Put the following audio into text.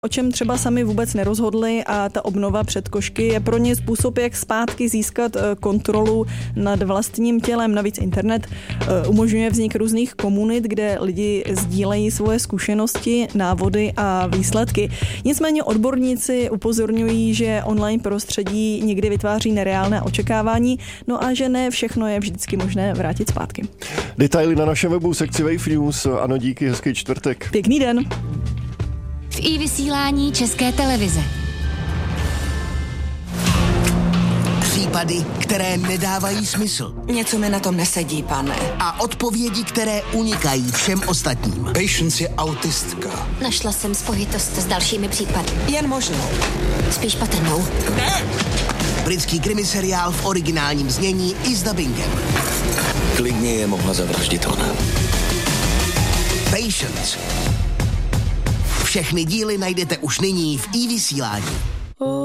O čem třeba sami vůbec nerozhodli a ta obnova předkošky je pro ně způsob, jak zpátky získat kontrolu nad vlastním tělem. Navíc internet umožňuje vznik různých komunit, kde lidi sdílejí svoje zkušenosti, návody a výsledky. Nicméně odborníci upozorňují, že online prostředí někdy vytváří nereálné očekávání, no a že ne všechno je vždycky možné vrátit zpátky. Detaily na našem webu sekci Wave News. Ano, díky, hezký čtvrtek. Pěkný den. V iVysílání České televize. Případy, které nedávají smysl. Něco mi na tom nesedí, pane. A odpovědi, které unikají všem ostatním. Patience je autistka. Našla jsem spojitost s dalšími případy. Jen možnou. Spíš patrnou. Ne! Britský krimiseriál v originálním znění i s dabingem. Klidně je mohla zavraždit ona. Patience. Všechny díly najdete už nyní v iVysílání.